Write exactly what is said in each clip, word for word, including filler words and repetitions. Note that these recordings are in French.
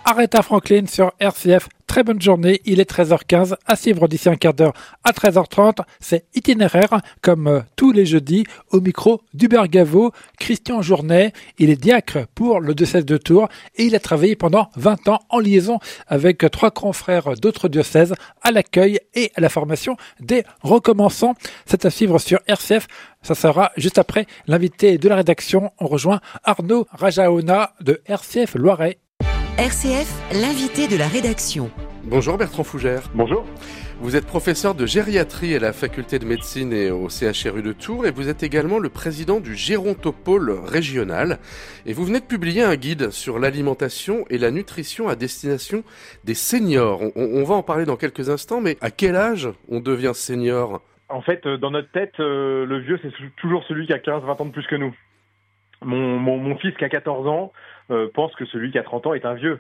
Aretha Franklin sur R C F. Très bonne journée, il est treize heures quinze, à suivre d'ici un quart d'heure à treize heures trente. C'est Itinéraire, comme euh, tous les jeudis, au micro d'Hubert Gaveau, Christian Journet. Il est diacre pour le diocèse de Tours et il a travaillé pendant vingt ans en liaison avec trois confrères d'autres diocèses à l'accueil et à la formation des recommençants. C'est à suivre sur R C F. Ça sera juste après l'invité de la rédaction. On rejoint Arnaud Rajaona de R C F Loiret. R C F, l'invité de la rédaction. Bonjour Bertrand Fougère. Bonjour. Vous êtes professeur de gériatrie à la faculté de médecine et au C H R U de Tours et vous êtes également le président du Gérontopôle régional. Et vous venez de publier un guide sur l'alimentation et la nutrition à destination des seniors. On, on va en parler dans quelques instants, mais à quel âge on devient senior ? En fait, dans notre tête, le vieux, c'est toujours celui qui a quinze vingt ans de plus que nous. Mon, mon, mon fils qui a quatorze ans euh, pense que celui qui a trente ans est un vieux.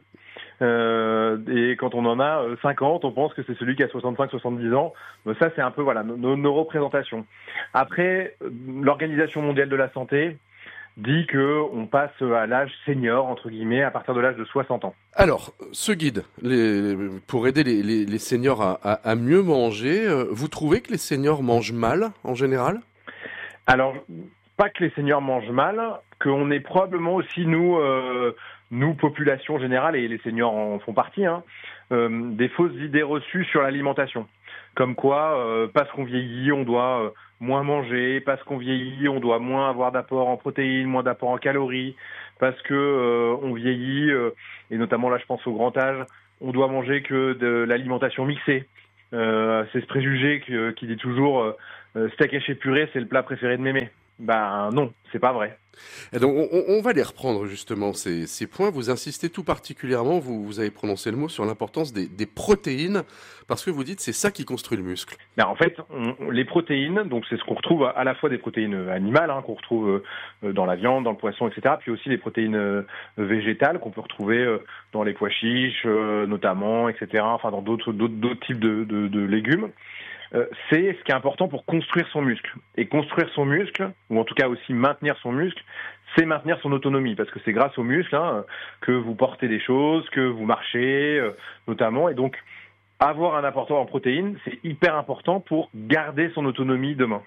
Euh, et quand on en a cinquante, on pense que c'est celui qui a soixante-cinq soixante-dix ans. Donc ça, c'est un peu voilà nos, nos représentations. Après, l'Organisation mondiale de la santé dit que on passe à l'âge senior, entre guillemets, à partir de l'âge de soixante ans. Alors, ce guide, les, pour aider les, les, les seniors à, à, à mieux manger, vous trouvez que les seniors mangent mal, en général ? Alors, pas que les seniors mangent mal, qu'on est probablement aussi, nous, euh, nous, population générale, et les seniors en font partie, hein, euh, des fausses idées reçues sur l'alimentation. Comme quoi, euh, parce qu'on vieillit, on doit euh, moins manger, parce qu'on vieillit, on doit moins avoir d'apport en protéines, moins d'apport en calories, parce que euh, on vieillit, euh, et notamment là je pense au grand âge, on doit manger que de l'alimentation mixée. Euh, c'est ce préjugé qui, qui dit toujours euh, steak haché purée, c'est le plat préféré de mémé. Ben non, c'est pas vrai. Et donc on, on va les reprendre justement ces, ces points. Vous insistez tout particulièrement, vous, vous avez prononcé le mot, sur l'importance des, des protéines, parce que vous dites c'est ça qui construit le muscle. Ben en fait, on, les protéines, donc c'est ce qu'on retrouve à la fois des protéines animales, hein, qu'on retrouve dans la viande, dans le poisson, et cetera, puis aussi les protéines végétales qu'on peut retrouver dans les pois chiches, notamment, et cetera, enfin dans d'autres, d'autres, d'autres types de, de, de légumes. Euh, c'est ce qui est important pour construire son muscle. Et construire son muscle, ou en tout cas aussi maintenir son muscle, c'est maintenir son autonomie, parce que c'est grâce au muscle hein, que vous portez des choses, que vous marchez, euh, notamment. Et donc, avoir un apport en protéines, c'est hyper important pour garder son autonomie demain.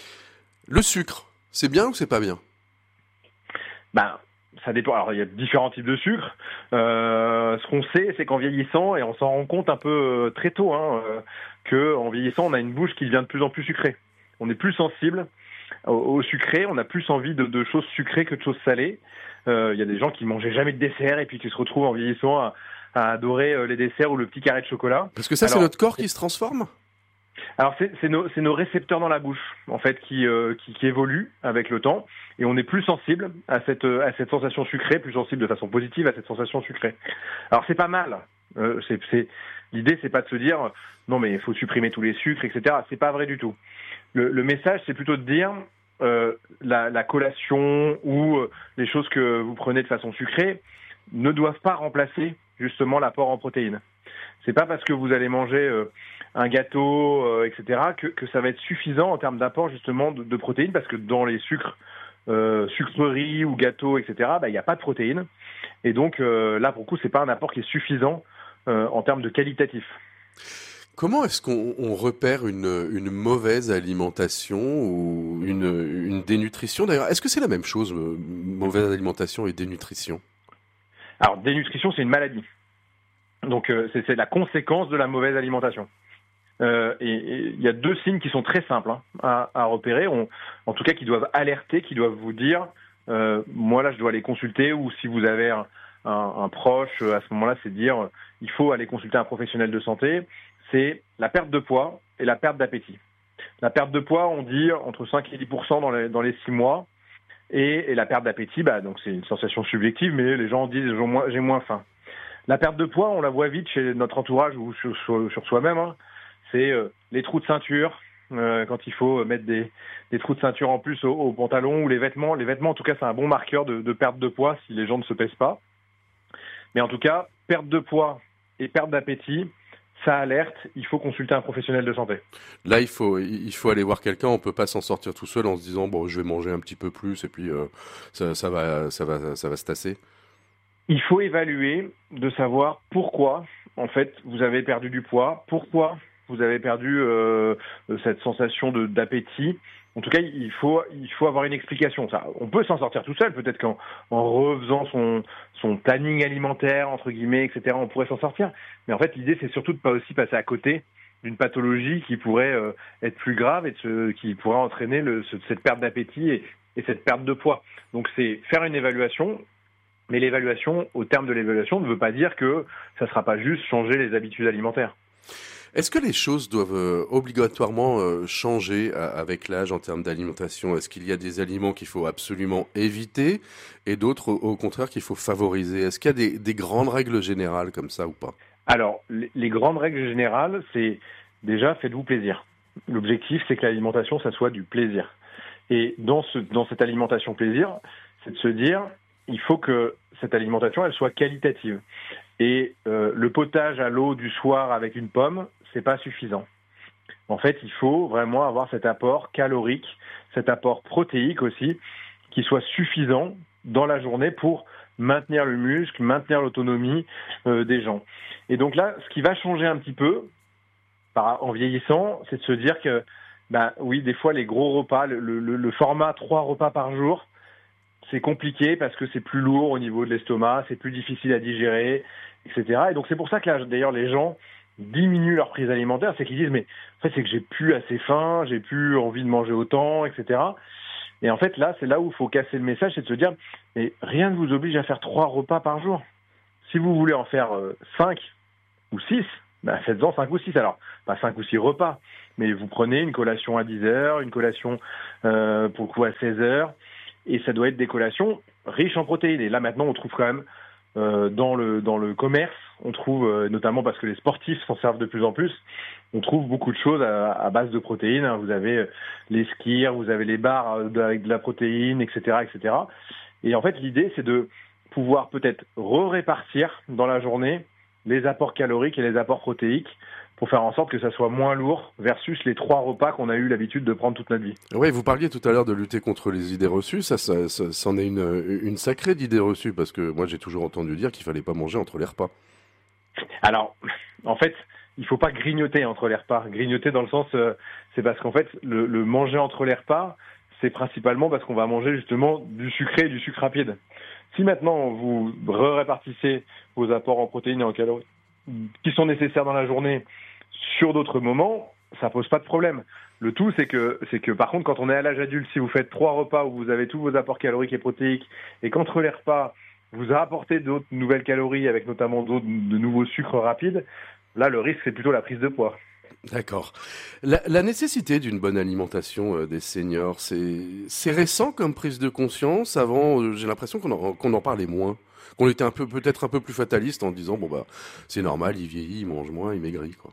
Le sucre, c'est bien ou c'est pas bien ? Ben, ça dépend. Alors, il y a différents types de sucre. Euh, ce qu'on sait, c'est qu'en vieillissant, et on s'en rend compte un peu euh, très tôt, hein, euh, qu'en vieillissant, on a une bouche qui devient de plus en plus sucrée. On est plus sensible au, au sucré, on a plus envie de, de choses sucrées que de choses salées. Euh, il y a des gens qui mangeaient jamais de dessert et puis qui se retrouvent en vieillissant à, à adorer euh, les desserts ou le petit carré de chocolat. Parce que ça, Alors, c'est notre corps qui se transforme ? Alors c'est, c'est, nos, c'est nos récepteurs dans la bouche en fait qui, euh, qui qui évoluent avec le temps et on est plus sensible à cette à cette sensation sucrée, plus sensible de façon positive à cette sensation sucrée. Alors c'est pas mal. Euh, c'est, c'est l'idée c'est pas de se dire non mais il faut supprimer tous les sucres et cetera. C'est pas vrai du tout. Le, le message c'est plutôt de dire euh, la, la collation ou euh, les choses que vous prenez de façon sucrée ne doivent pas remplacer justement l'apport en protéines. C'est pas parce que vous allez manger euh, un gâteau, euh, et cetera, que, que ça va être suffisant en termes d'apport justement de, de protéines, parce que dans les sucres, euh, sucreries ou gâteaux, et cetera, bah, il n'y a pas de protéines. Et donc euh, là, pour le coup, c'est pas un apport qui est suffisant euh, en termes de qualitatif. Comment est-ce qu'on on repère une, une mauvaise alimentation ou une, une dénutrition ? D'ailleurs, est-ce que c'est la même chose, mauvaise alimentation et dénutrition ? Alors, dénutrition, c'est une maladie. Donc, euh, c'est, c'est la conséquence de la mauvaise alimentation. Euh, et il y a deux signes qui sont très simples hein, à, à repérer, on, en tout cas qui doivent alerter, qui doivent vous dire euh, moi là je dois aller consulter, ou si vous avez un, un, un proche à ce moment-là, c'est dire euh, il faut aller consulter un professionnel de santé. C'est la perte de poids et la perte d'appétit. La perte de poids, on dit entre cinq et dix pour cent dans les, dans les six mois, et, et la perte d'appétit, bah, donc c'est une sensation subjective, mais les gens disent j'ai moins, j'ai moins faim. La perte de poids, on la voit vite chez notre entourage ou sur, sur, sur soi-même. Hein. C'est euh, les trous de ceinture, euh, quand il faut mettre des, des trous de ceinture en plus au, au pantalon ou les vêtements. Les vêtements, en tout cas, c'est un bon marqueur de, de perte de poids si les gens ne se pèsent pas. Mais en tout cas, perte de poids et perte d'appétit, ça alerte, il faut consulter un professionnel de santé. Là, il faut, il faut aller voir quelqu'un, on peut pas s'en sortir tout seul en se disant bon, je vais manger un petit peu plus et puis euh, ça, ça va, ça va, ça va se tasser. Il faut évaluer, de savoir pourquoi, en fait, vous avez perdu du poids, pourquoi vous avez perdu euh, cette sensation de, d'appétit. En tout cas, il faut, il faut avoir une explication. Ça, on peut s'en sortir tout seul, peut-être qu'en en refaisant son, son planning alimentaire, entre guillemets, et cetera, on pourrait s'en sortir. Mais en fait, l'idée, c'est surtout de pas aussi passer à côté d'une pathologie qui pourrait euh, être plus grave et de ce, qui pourrait entraîner le, ce, cette perte d'appétit et, et cette perte de poids. Donc, c'est faire une évaluation. Mais l'évaluation, au terme de l'évaluation, ne veut pas dire que ça ne sera pas juste changer les habitudes alimentaires. Est-ce que les choses doivent euh, obligatoirement euh, changer à, avec l'âge en termes d'alimentation? Est-ce qu'il y a des aliments qu'il faut absolument éviter et d'autres, au, au contraire, qu'il faut favoriser? Est-ce qu'il y a des, des grandes règles générales comme ça ou pas? Alors, les, les grandes règles générales, c'est déjà faites-vous plaisir. L'objectif, c'est que l'alimentation, ça soit du plaisir. Et dans, ce, dans cette alimentation plaisir, c'est de se dire, il faut que cette alimentation, elle soit qualitative. Et euh, le potage à l'eau du soir avec une pomme, c'est pas suffisant. En fait, il faut vraiment avoir cet apport calorique, cet apport protéique aussi, qui soit suffisant dans la journée pour maintenir le muscle, maintenir l'autonomie euh, des gens. Et donc là, ce qui va changer un petit peu par, en vieillissant, c'est de se dire que, ben oui, des fois les gros repas, le, le, le format trois repas par jour, c'est compliqué parce que c'est plus lourd au niveau de l'estomac, c'est plus difficile à digérer, et cetera. Et donc c'est pour ça que là, d'ailleurs, les gens diminuent leur prise alimentaire, c'est qu'ils disent mais en fait c'est que j'ai plus assez faim, j'ai plus envie de manger autant, et cetera. Et en fait là, c'est là où il faut casser le message, c'est de se dire mais rien ne vous oblige à faire trois repas par jour. Si vous voulez en faire euh, cinq ou six, ben faites-en cinq ou six. Alors pas cinq ou six repas, mais vous prenez une collation à dix heures, une collation euh, pour le coup à seize heures. Et ça doit être des collations riches en protéines. Et là, maintenant, on trouve quand même euh, dans le dans le commerce, on trouve, euh, notamment parce que les sportifs s'en servent de plus en plus, on trouve beaucoup de choses à, à base de protéines. Vous avez les skirs, vous avez les barres avec de la protéine, et cetera, et cetera. Et en fait, l'idée, c'est de pouvoir peut-être re-répartir dans la journée les apports caloriques et les apports protéiques pour faire en sorte que ça soit moins lourd versus les trois repas qu'on a eu l'habitude de prendre toute notre vie. Oui, vous parliez tout à l'heure de lutter contre les idées reçues. Ça, ça, ça c'en est une, une sacrée d'idées reçues parce que moi, j'ai toujours entendu dire qu'il fallait pas manger entre les repas. Alors, en fait, il faut pas grignoter entre les repas. Grignoter dans le sens, euh, c'est parce qu'en fait, le, le manger entre les repas, c'est principalement parce qu'on va manger justement du sucré et du sucre rapide. Si maintenant vous répartissez vos apports en protéines et en calories qui sont nécessaires dans la journée sur d'autres moments, ça pose pas de problème. Le tout, c'est que, c'est que par contre, quand on est à l'âge adulte, si vous faites trois repas où vous avez tous vos apports caloriques et protéiques, et qu'entre les repas, vous apportez d'autres nouvelles calories avec notamment d'autres, de nouveaux sucres rapides, là, le risque, c'est plutôt la prise de poids. D'accord. La, la nécessité d'une bonne alimentation euh, des seniors, c'est, c'est récent comme prise de conscience. Avant, euh, j'ai l'impression qu'on en, qu'on en parlait moins. Qu'on était un peu, peut-être un peu plus fataliste en disant, bon bah, c'est normal, il vieillit, il mange moins, il maigrit, quoi.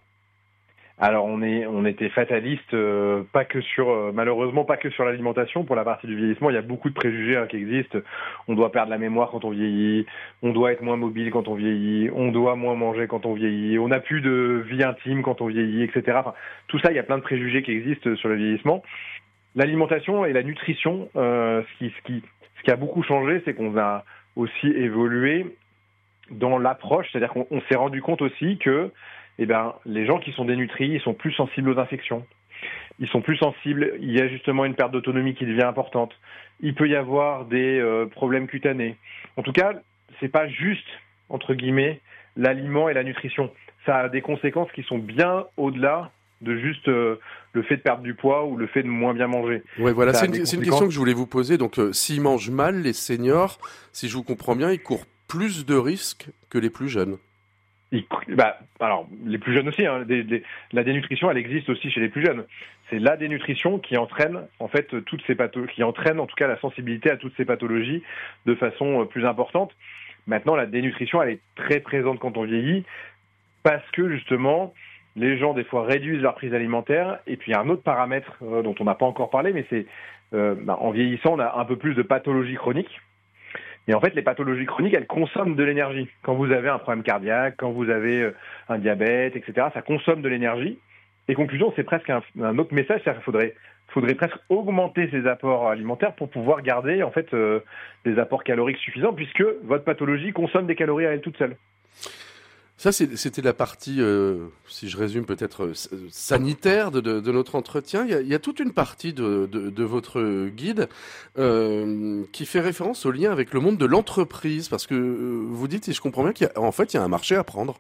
Alors on est, on était fataliste, euh, pas que sur, euh, malheureusement pas que sur l'alimentation. Pour la partie du vieillissement, il y a beaucoup de préjugés hein, qui existent. On doit perdre la mémoire quand on vieillit, on doit être moins mobile quand on vieillit, on doit moins manger quand on vieillit, on n'a plus de vie intime quand on vieillit, et cetera. Enfin, tout ça, il y a plein de préjugés qui existent sur le vieillissement. L'alimentation et la nutrition, euh, ce qui, ce qui, ce qui a beaucoup changé, c'est qu'on a aussi évolué dans l'approche, c'est-à-dire qu'on on s'est rendu compte aussi que eh ben, les gens qui sont dénutris, ils sont plus sensibles aux infections. Ils sont plus sensibles, il y a justement une perte d'autonomie qui devient importante. Il peut y avoir des euh, problèmes cutanés. En tout cas, c'est pas juste, entre guillemets, l'aliment et la nutrition. Ça a des conséquences qui sont bien au-delà de juste euh, le fait de perdre du poids ou le fait de moins bien manger. Ouais, voilà, Ça c'est a une, des c'est une conséquences- question que je voulais vous poser. Donc, euh, s'ils mangent mal, les seniors, si je vous comprends bien, ils courent plus de risques que les plus jeunes. Il- bah, alors, les plus jeunes aussi, hein, des- des- la dénutrition, elle existe aussi chez les plus jeunes. C'est la dénutrition qui entraîne, en fait, toutes ces patho- qui entraîne, en tout cas, la sensibilité à toutes ces pathologies de façon euh, plus importante. Maintenant, la dénutrition, elle est très présente quand on vieillit, parce que, justement, les gens, des fois, réduisent leur prise alimentaire. Et puis, il y a un autre paramètre euh, dont on n'a pas encore parlé, mais c'est, euh, bah, en vieillissant, on a un peu plus de pathologies chroniques. Et en fait, les pathologies chroniques, elles consomment de l'énergie. Quand vous avez un problème cardiaque, quand vous avez euh, un diabète, et cetera, ça consomme de l'énergie. Et conclusion, c'est presque un, un autre message, c'est qu'il faudrait, faudrait presque augmenter ses apports alimentaires pour pouvoir garder en fait euh, des apports caloriques suffisants, puisque votre pathologie consomme des calories à elle toute seule. Ça, c'était la partie, euh, si je résume peut-être, euh, sanitaire de, de, de notre entretien. Il y, a, il y a toute une partie de, de, de votre guide euh, qui fait référence au lien avec le monde de l'entreprise, parce que euh, vous dites, et je comprends bien qu'en fait, il y a un marché à prendre.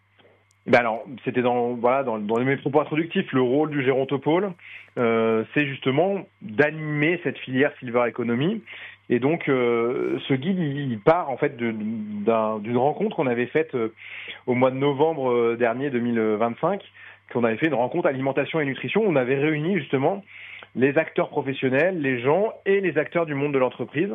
Ben alors, c'était dans voilà dans, dans mes propos introductifs, le rôle du gérontopôle, euh, c'est justement d'animer cette filière Silver Economy. Et donc, euh, ce guide, il, il part en fait d'une rencontre qu'on avait faite euh, au mois de novembre euh, dernier deux mille vingt-cinq, qu'on avait fait une rencontre alimentation et nutrition. Où on avait réuni justement les acteurs professionnels, les gens et les acteurs du monde de l'entreprise.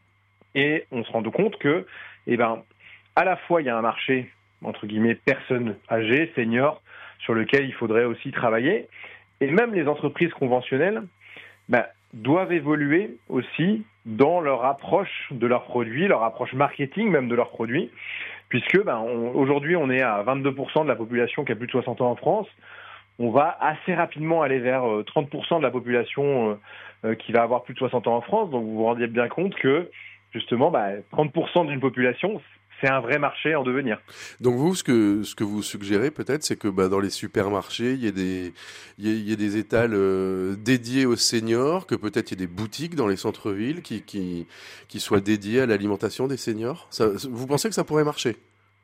Et on se rend compte que, eh ben, à la fois il y a un marché entre guillemets personnes âgées, seniors, sur lequel il faudrait aussi travailler, et même les entreprises conventionnelles, ben, doivent évoluer aussi dans leur approche de leurs produits, leur approche marketing même de leurs produits, puisque ben, on, aujourd'hui on est à vingt-deux pour cent de la population qui a plus de soixante ans en France. On va assez rapidement aller vers euh, trente pour cent de la population euh, euh, qui va avoir plus de soixante ans en France. Donc vous vous rendiez bien compte que justement ben, trente pour cent d'une population, c'est un vrai marché en devenir. Donc vous, ce que ce que vous suggérez peut-être, c'est que bah, dans les supermarchés, il y ait des il y ait, il y ait des étals euh, dédiés aux seniors, que peut-être il y ait des boutiques dans les centres-villes qui qui qui soient dédiées à l'alimentation des seniors. Ça, vous pensez que ça pourrait marcher?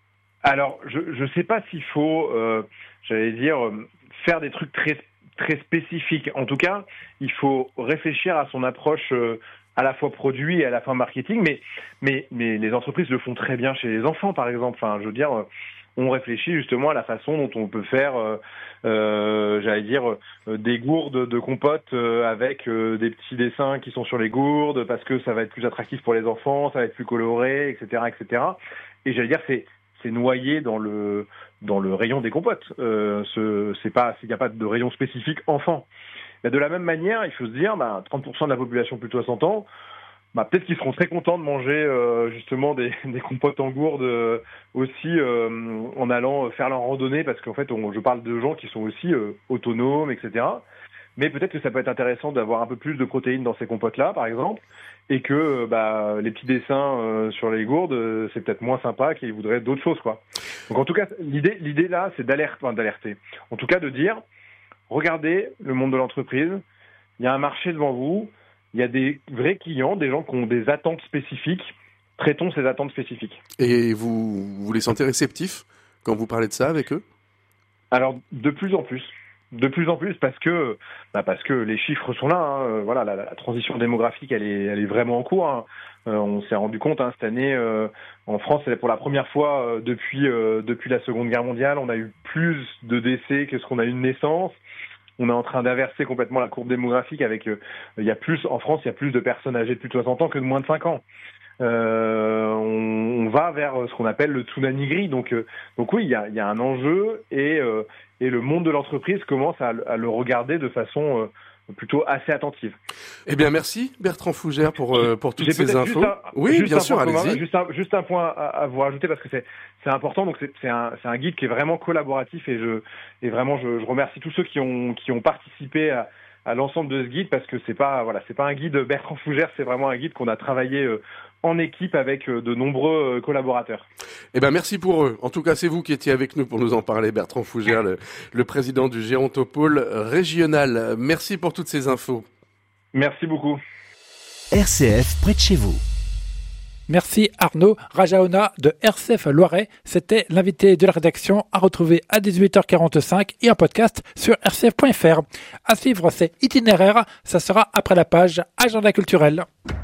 Alors, je je sais pas s'il faut, euh, j'allais dire, faire des trucs très très spécifiques. En tout cas, il faut réfléchir à son approche. Euh, à la fois produit et à la fois marketing, mais, mais, mais les entreprises le font très bien chez les enfants, par exemple. Enfin, je veux dire, on réfléchit justement à la façon dont on peut faire, euh, euh, j'allais dire, euh, des gourdes de compote euh, avec euh, des petits dessins qui sont sur les gourdes, parce que ça va être plus attractif pour les enfants, ça va être plus coloré, et cetera, et cetera. Et j'allais dire, c'est c'est noyé dans le dans le rayon des compotes. Euh, ce, c'est pas, il n'y a pas de rayon spécifique enfant. Mais de la même manière, il faut se dire, bah, trente pour cent de la population plus de soixante ans, bah, peut-être qu'ils seront très contents de manger euh, justement des, des compotes en gourde euh, aussi euh, en allant faire leur randonnée, parce qu'en fait, on, je parle de gens qui sont aussi euh, autonomes, et cetera. Mais peut-être que ça peut être intéressant d'avoir un peu plus de protéines dans ces compotes-là, par exemple, et que bah, les petits dessins euh, sur les gourdes, euh, c'est peut-être moins sympa, qu'ils voudraient d'autres choses, quoi. Donc en tout cas, l'idée, l'idée là, c'est d'alerter, enfin, d'alerter. En tout cas, de dire, regardez le monde de l'entreprise, il y a un marché devant vous, il y a des vrais clients, des gens qui ont des attentes spécifiques, traitons ces attentes spécifiques. Et vous, vous les sentez réceptifs quand vous parlez de ça avec eux? Alors, de plus en plus. De plus en plus, parce que bah parce que les chiffres sont là. Hein. Voilà, la, la transition démographique, elle est, elle est vraiment en cours. Hein. Euh, on s'est rendu compte hein, cette année, euh, en France, c'est pour la première fois euh, depuis euh, depuis la Seconde Guerre mondiale, on a eu plus de décès que ce qu'on a eu de naissances. On est en train d'inverser complètement la courbe démographique. Avec, euh, il y a plus en France, il y a plus de personnes âgées de plus de soixante ans que de moins de cinq ans. Euh, on, on va vers ce qu'on appelle le tsunami gris. Donc, euh, donc oui, il y a, il y a un enjeu et, euh, et le monde de l'entreprise commence à, à le regarder de façon euh, plutôt assez attentive. Eh bien, merci Bertrand Fougère pour euh, pour toutes ces infos. Un, oui, bien sûr, allez-y. Juste un, juste un point à, à vous rajouter parce que c'est c'est important. Donc c'est c'est un c'est un guide qui est vraiment collaboratif et je et vraiment je, je remercie tous ceux qui ont qui ont participé à à l'ensemble de ce guide, parce que c'est pas voilà c'est pas un guide Bertrand Fougère, c'est vraiment un guide qu'on a travaillé euh, en équipe avec euh, de nombreux euh, collaborateurs. Eh ben merci pour eux. En tout cas, c'est vous qui étiez avec nous pour nous en parler, Bertrand Fougère, le, le président du Gérontopôle régional. Merci pour toutes ces infos. Merci beaucoup. R C F près de chez vous. Merci Arnaud Rajaona de R C F Loiret. C'était l'invité de la rédaction à retrouver à dix-huit heures quarante-cinq et en podcast sur r c f point f r. À suivre, c'est Itinéraire. Ça sera après la page Agenda culturel.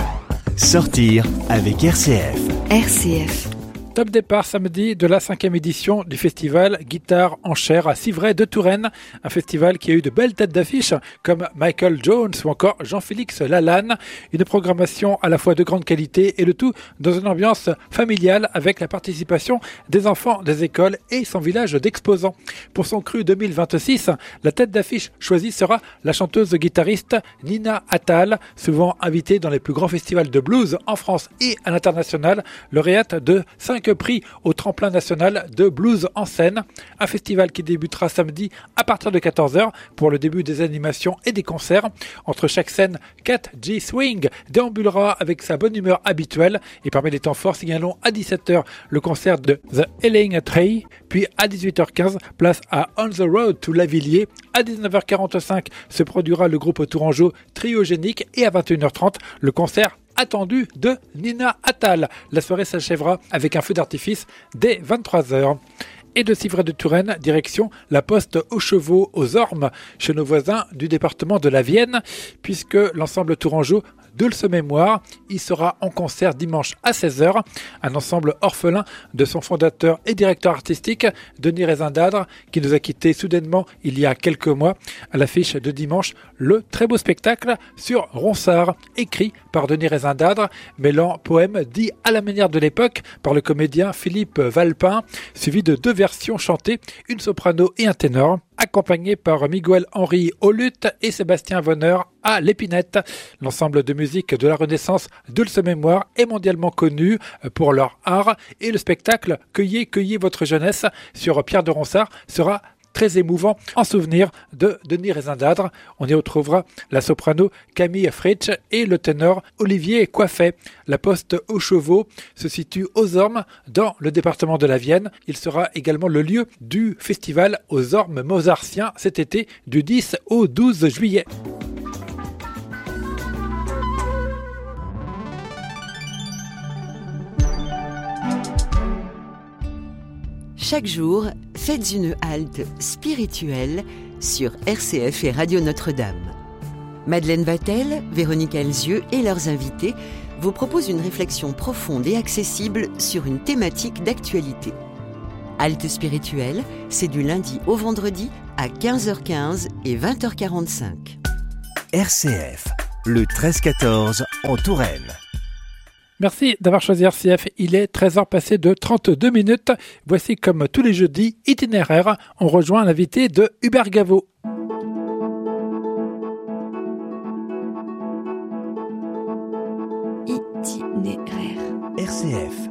Sortir avec R C F. R C F. Top départ samedi de la cinquième édition du festival Guitare en chair à Civray de Touraine. Un festival qui a eu de belles têtes d'affiche comme Michael Jones ou encore Jean-Félix Lalanne. Une programmation à la fois de grande qualité et le tout dans une ambiance familiale avec la participation des enfants des écoles et son village d'exposants. Pour son cru deux mille vingt-six, la tête d'affiche choisie sera la chanteuse guitariste Nina Attal, souvent invitée dans les plus grands festivals de blues en France et à l'international, lauréate de cinq quelques prix au tremplin national de Blues en scène, un festival qui débutera samedi à partir de quatorze heures pour le début des animations et des concerts. Entre chaque scène, Cat G Swing déambulera avec sa bonne humeur habituelle et parmi les temps forts, signalons à dix-sept heures le concert de The Healing Tree, puis à dix-huit heures quinze, place à On the Road to Lavilliers. À dix-neuf heures quarante-cinq se produira le groupe Tourangeau Triogénique et à vingt et une heures trente, le concert attendu de Nina Attal. La soirée s'achèvera avec un feu d'artifice dès vingt-trois heures. Et de Civray-de-Touraine, direction la Poste aux Chevaux aux Ormes, chez nos voisins du département de la Vienne, puisque l'ensemble Tourangeau Dulce Mémoire y sera en concert dimanche à seize heures. Un ensemble orphelin de son fondateur et directeur artistique, Denis Rézindadre, qui nous a quittés soudainement il y a quelques mois. À l'affiche de dimanche, le très beau spectacle sur Ronsard, écrit par Denis Rézindadre, mêlant poèmes dits à la manière de l'époque par le comédien Philippe Valpin, suivi de deux versions chantées, une soprano et un ténor, accompagné par Miguel Henry au luth et Sébastien Vonner à l'épinette. L'ensemble de musique de la Renaissance Dulce Mémoire est mondialement connu pour leur art et le spectacle Cueillez, cueillez votre jeunesse sur Pierre de Ronsard sera très émouvant en souvenir de Denis Rézindadre. On y retrouvera la soprano Camille Fritsch et le ténor Olivier Coiffet. La Poste aux Chevaux se situe aux Ormes dans le département de la Vienne. Il sera également le lieu du festival aux Ormes Mozartiens cet été du dix au douze juillet. Chaque jour, faites une halte spirituelle sur R C F et Radio Notre-Dame. Madeleine Vatel, Véronique Alzieux et leurs invités vous proposent une réflexion profonde et accessible sur une thématique d'actualité. Halte spirituelle, c'est du lundi au vendredi à quinze heures quinze et vingt heures quarante-cinq. R C F, le treize quatorze en Touraine. Merci d'avoir choisi R C F. Il est treize heures passées de trente-deux minutes. Voici comme tous les jeudis, itinéraire. On rejoint l'invité de Hubert Gaveau. Itinéraire. R C F.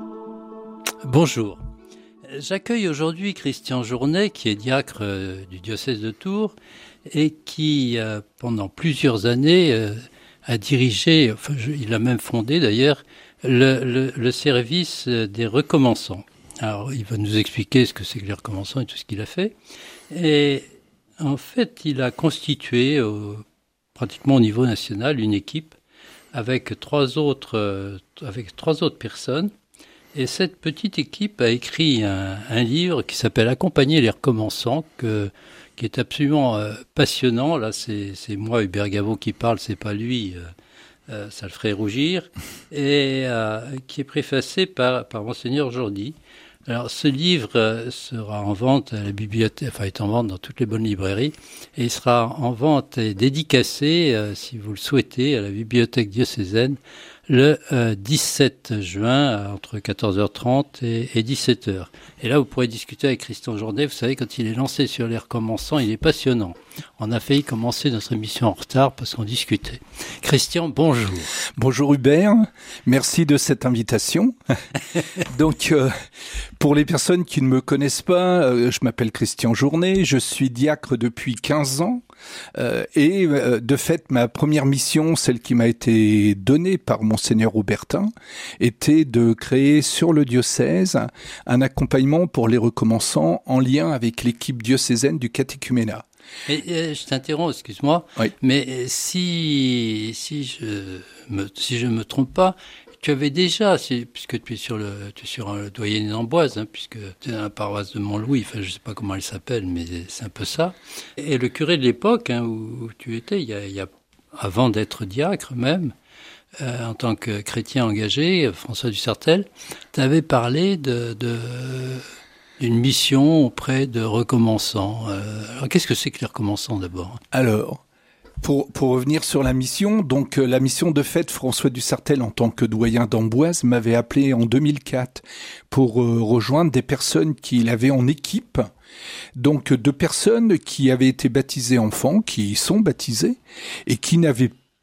Bonjour. J'accueille aujourd'hui Christian Journet, qui est diacre euh, du diocèse de Tours et qui, euh, pendant plusieurs années, euh, a dirigé, enfin, je, il a même fondé d'ailleurs, le, le, le service des recommençants. Alors, il va nous expliquer ce que c'est que les recommençants et tout ce qu'il a fait. Et en fait, il a constitué, euh, pratiquement au niveau national, une équipe avec trois autres, euh, avec trois autres personnes. Et cette petite équipe a écrit un, un livre qui s'appelle « Accompagner les recommençants », que qui est absolument euh, passionnant. Là, c'est, c'est moi, Hubert Gaveau, qui parle, c'est pas lui, euh, euh, ça le ferait rougir, et euh, qui est préfacé par, par Monseigneur Jourdi. Alors, ce livre euh, sera en vente à la bibliothèque, enfin, est en vente dans toutes les bonnes librairies, et il sera en vente et dédicacé, euh, si vous le souhaitez, à la bibliothèque diocésaine, le euh, dix-sept juin, entre quatorze heures trente et, et dix-sept heures. Et là, vous pourrez discuter avec Christian Journet. Vous savez, quand il est lancé sur les recommençants, il est passionnant. On a failli commencer notre émission en retard parce qu'on discutait. Christian, bonjour. Bonjour Hubert, merci de cette invitation. Donc, euh, pour les personnes qui ne me connaissent pas, euh, je m'appelle Christian Journet, je suis diacre depuis quinze ans. Euh, et euh, de fait, ma première mission, celle qui m'a été donnée par Monseigneur Aubertin, était de créer sur le diocèse un accompagnement pour les recommençants en lien avec l'équipe diocésaine du catéchuménat. Et, et, je t'interromps, excuse-moi, oui. Mais si si je me si je me trompe pas, tu avais déjà, puisque tu es sur le tu es sur le doyenné d'Amboise, hein, puisque tu es dans la paroisse de Montlouis, enfin je sais pas comment elle s'appelle, mais c'est un peu ça. Et le curé de l'époque, hein, où, où tu étais, il y a, il y a avant d'être diacre même, euh, en tant que chrétien engagé, François Dussartel, tu avais parlé de, de d'une mission auprès de recommençants. Euh, alors qu'est-ce que c'est que les recommençants d'abord ? Alors, pour, pour revenir sur la mission, donc euh, la mission de fait, François Dussartel, en tant que doyen d'Amboise, m'avait appelé en deux mille quatre pour euh, rejoindre des personnes qu'il avait en équipe. Donc deux personnes qui avaient été baptisées enfants, qui sont baptisées, et qui n'avaient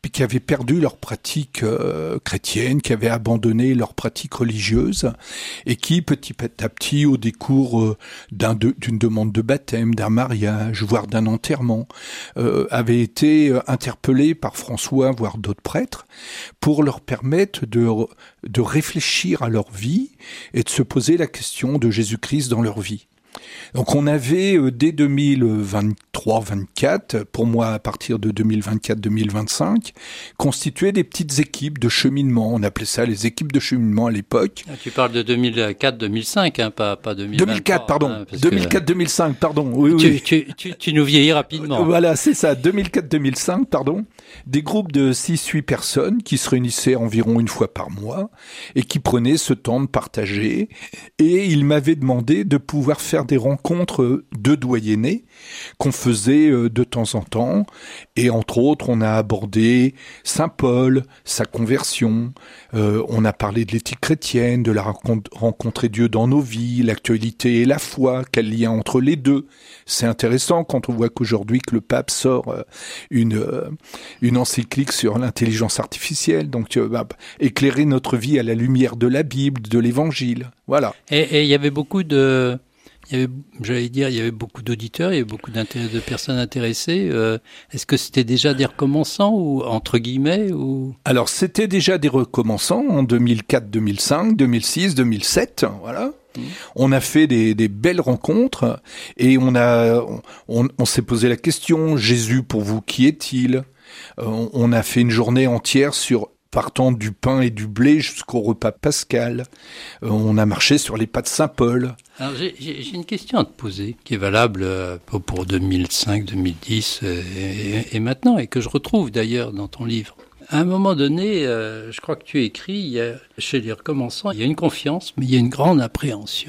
puis qui avaient perdu leur pratique euh, chrétienne, qui avaient abandonné leur pratique religieuse, et qui petit à petit, au décours euh, d'un de, d'une demande de baptême, d'un mariage, voire d'un enterrement, euh, avaient été euh, interpellés par François, voire d'autres prêtres, pour leur permettre de, de réfléchir à leur vie et de se poser la question de Jésus-Christ dans leur vie. Donc on avait euh, dès deux mille vingt-trois vingt-quatre, pour moi à partir de deux mille vingt-quatre deux mille vingt-cinq, constitué des petites équipes de cheminement. On appelait ça les équipes de cheminement à l'époque. Ah, tu parles de deux mille quatre deux mille cinq, hein, pas, pas deux mille vingt-trois. deux mille quatre, pardon. Hein, deux mille quatre deux mille cinq, pardon. Oui, tu, oui. Tu, tu, tu nous vieillis rapidement. Voilà, c'est ça, deux mille quatre deux mille cinq, pardon. Des groupes de six huit personnes qui se réunissaient environ une fois par mois et qui prenaient ce temps de partager. Et ils m'avaient demandé de pouvoir faire des rencontres de doyennés qu'on faisait de temps en temps. Et entre autres, on a abordé Saint Paul, sa conversion. Euh, on a parlé de l'éthique chrétienne, de la rencontre, rencontrer Dieu dans nos vies, l'actualité et la foi, quel lien entre les deux. C'est intéressant quand on voit qu'aujourd'hui que le pape sort une une encyclique sur l'intelligence artificielle, donc bah, éclairer notre vie à la lumière de la Bible, de l'Évangile. Voilà. Et il y avait beaucoup de Il y avait, j'allais dire, il y avait beaucoup d'auditeurs, il y avait beaucoup de personnes intéressées. Euh, est-ce que c'était déjà des recommençants ou entre guillemets ou Alors c'était déjà des recommençants en deux mille quatre, deux mille cinq, deux mille six, deux mille sept, voilà. Mmh. On a fait des, des belles rencontres et on a, on, on s'est posé la question, Jésus pour vous, qui est-il ? euh, on, on a fait une journée entière sur partant du pain et du blé jusqu'au repas pascal. Euh, on a marché sur les pas de Saint Paul. Alors j'ai, j'ai une question à te poser, qui est valable pour deux mille cinq, deux mille dix et, et maintenant, et que je retrouve d'ailleurs dans ton livre. À un moment donné, euh, je crois que tu écris, il y a, chez les recommençants, il y a une confiance, mais il y a une grande appréhension.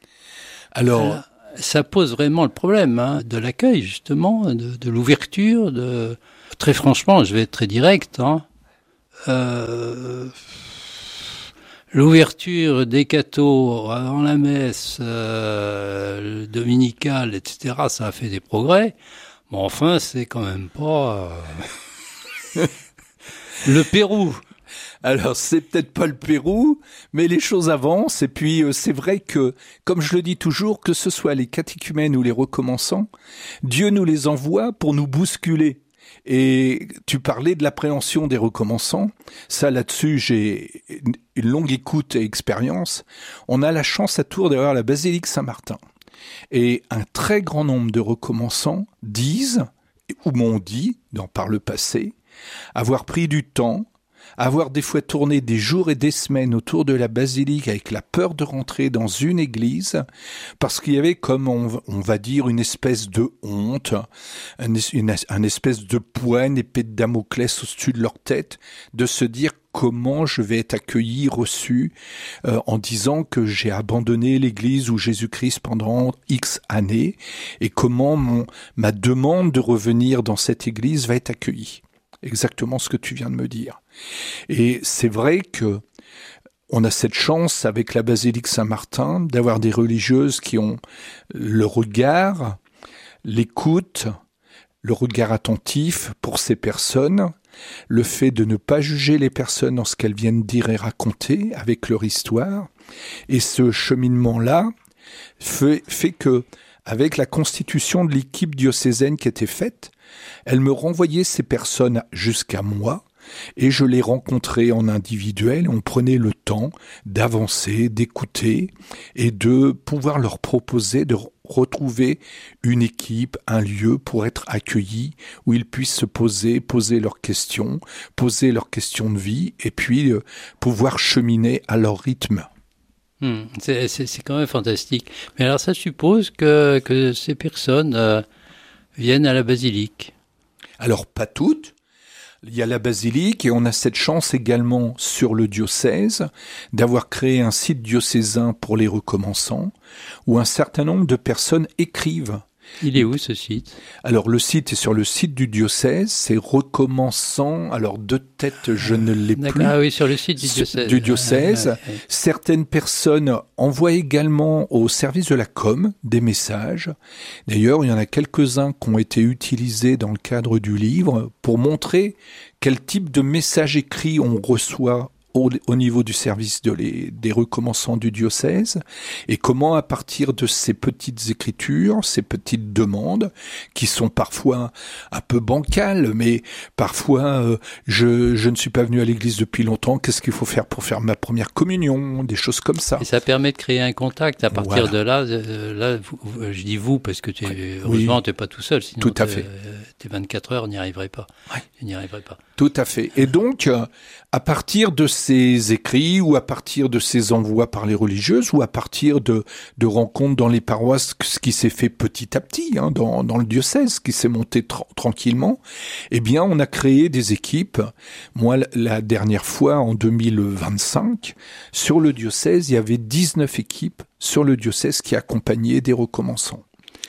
Alors, Alors ça pose vraiment le problème hein, de l'accueil, justement, de, de l'ouverture. De... Très franchement, je vais être très direct, hein. Euh, l'ouverture des cathos avant la messe euh, dominicale, et cetera, ça a fait des progrès. Mais enfin, c'est quand même pas euh... le Pérou. Alors, c'est peut-être pas le Pérou, mais les choses avancent. Et puis, euh, c'est vrai que, comme je le dis toujours, que ce soit les catéchumènes ou les recommençants, Dieu nous les envoie pour nous bousculer. Et tu parlais de l'appréhension des recommençants. Ça, là-dessus, j'ai une longue écoute et expérience. On a la chance à Tours d'avoir la basilique Saint-Martin. Et un très grand nombre de recommençants disent, ou m'ont dit, dans, par le passé, avoir pris du temps, avoir des fois tourné des jours et des semaines autour de la basilique avec la peur de rentrer dans une église, parce qu'il y avait comme, on, on va dire, une espèce de honte, une, une, une espèce de poids, une épée de Damoclès au-dessus de leur tête, de se dire comment je vais être accueilli, reçu, euh, en disant que j'ai abandonné l'église ou Jésus-Christ pendant X années, et comment mon, ma demande de revenir dans cette église va être accueillie. Exactement ce que tu viens de me dire. Et c'est vrai que on a cette chance avec la basilique Saint-Martin d'avoir des religieuses qui ont le regard, l'écoute, le regard attentif pour ces personnes, le fait de ne pas juger les personnes dans ce qu'elles viennent dire et raconter avec leur histoire. Et ce cheminement-là fait, fait que, avec la constitution de l'équipe diocésaine qui était faite, elle me renvoyait ces personnes jusqu'à moi et je les rencontrais en individuel. On prenait le temps d'avancer, d'écouter et de pouvoir leur proposer de retrouver une équipe, un lieu pour être accueillis où ils puissent se poser, poser leurs questions, poser leurs questions de vie et puis euh, pouvoir cheminer à leur rythme. Mmh, c'est, c'est, c'est quand même fantastique. Mais alors ça suppose que, que ces personnes euh, viennent à la basilique. Alors pas toutes. Il y a la basilique et on a cette chance également sur le diocèse d'avoir créé un site diocésain pour les recommençants où un certain nombre de personnes écrivent Il est où ce site ? Alors le site est sur le site du diocèse, c'est Recommençant, alors de tête je ne l'ai D'accord. plus. Ah oui, sur le site du diocèse. Du diocèse. Ah, ouais, ouais. Certaines personnes envoient également au service de la com des messages. D'ailleurs, il y en a quelques-uns qui ont été utilisés dans le cadre du livre pour montrer quel type de message écrit on reçoit Au, au niveau du service de les, des recommençants du diocèse, et comment à partir de ces petites écritures, ces petites demandes, qui sont parfois un peu bancales, mais parfois euh, je, je ne suis pas venu à l'église depuis longtemps, qu'est-ce qu'il faut faire pour faire ma première communion, des choses comme ça. Et ça permet de créer un contact. À partir Voilà. de là, euh, là vous, vous, je dis vous parce que tu Oui. heureusement tu n'es pas tout seul, sinon Tout à fait. Euh, tes vingt-quatre heures n'y arriverait pas. Ouais. Tu n'y arriverais pas. Tout à fait. Et donc, euh, à partir de ces écrits ou à partir de ces envois par les religieuses ou à partir de, de rencontres dans les paroisses, ce qui s'est fait petit à petit hein, dans, dans le diocèse, qui s'est monté tra- tranquillement, eh bien, on a créé des équipes. Moi, la, la dernière fois, en deux mille vingt-cinq, sur le diocèse, il y avait dix-neuf équipes sur le diocèse qui accompagnaient des recommençants.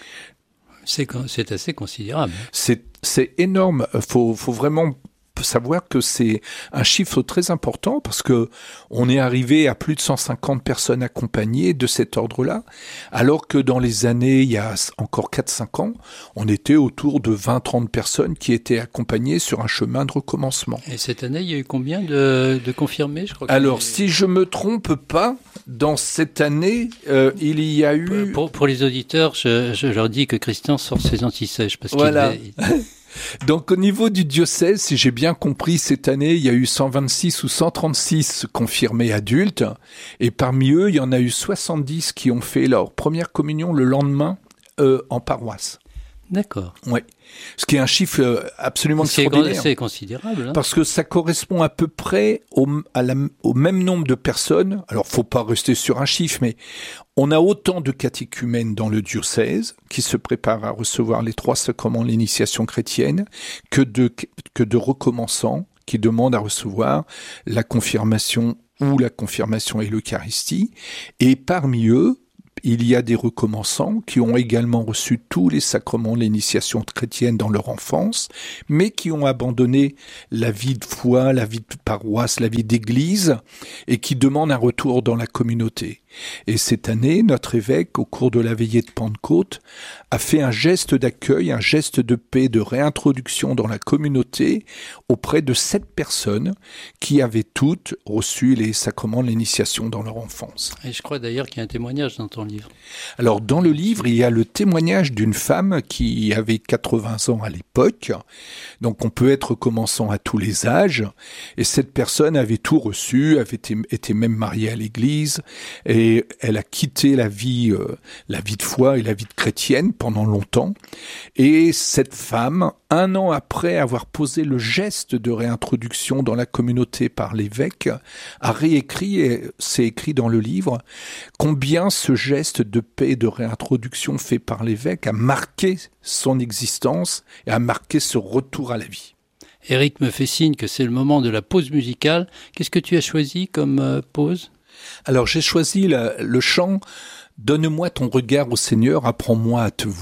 C'est, c'est assez considérable. C'est, c'est énorme. Faut, faut vraiment savoir que c'est un chiffre très important parce que on est arrivé à plus de cent cinquante personnes accompagnées de cet ordre-là, alors que dans les années, il y a encore quatre cinq ans, on était autour de vingt à trente personnes qui étaient accompagnées sur un chemin de recommencement. Et cette année, il y a eu combien de, de confirmés, je crois que Alors, les... si je me trompe pas, dans cette année, euh, il y a eu... Pour, pour les auditeurs, je, je leur dis que Christian sort ses antisèches parce Voilà. qu'il devait... Donc au niveau du diocèse, si j'ai bien compris, cette année, il y a eu cent vingt-six ou cent trente-six confirmés adultes, et parmi eux, il y en a eu soixante-dix qui ont fait leur première communion le lendemain euh, en paroisse. D'accord. Oui, ce qui est un chiffre absolument c'est, extraordinaire. C'est considérable. Hein. Parce que ça correspond à peu près au, à la, au même nombre de personnes. Alors, faut pas rester sur un chiffre, mais on a autant de catéchumènes dans le diocèse qui se préparent à recevoir les trois sacrements de l'initiation chrétienne que de, que de recommençants qui demandent à recevoir la confirmation ou la confirmation et l'Eucharistie. Et parmi eux, il y a des recommençants qui ont également reçu tous les sacrements de l'initiation chrétienne dans leur enfance, mais qui ont abandonné la vie de foi, la vie de paroisse, la vie d'église, et qui demandent un retour dans la communauté. Et cette année, notre évêque, au cours de la veillée de Pentecôte, a fait un geste d'accueil, un geste de paix, de réintroduction dans la communauté auprès de sept personnes qui avaient toutes reçu les sacrements de l'initiation dans leur enfance. Et je crois d'ailleurs qu'il y a un témoignage dans ton livre. Alors, dans le livre, il y a le témoignage d'une femme qui avait quatre-vingts ans à l'époque. Donc, on peut être commençant à tous les âges. Et cette personne avait tout reçu, avait été, été même mariée à l'église, et Et elle a quitté la vie, euh, la vie de foi et la vie de chrétienne pendant longtemps. Et cette femme, un an après avoir posé le geste de réintroduction dans la communauté par l'évêque, a réécrit, et c'est écrit dans le livre, combien ce geste de paix et de réintroduction fait par l'évêque a marqué son existence et a marqué ce retour à la vie. Eric me fait signe que c'est le moment de la pause musicale. Qu'est-ce que tu as choisi comme euh, pause ? Alors j'ai choisi la, le chant « Donne-moi ton regard au Seigneur, apprends-moi à te voir ».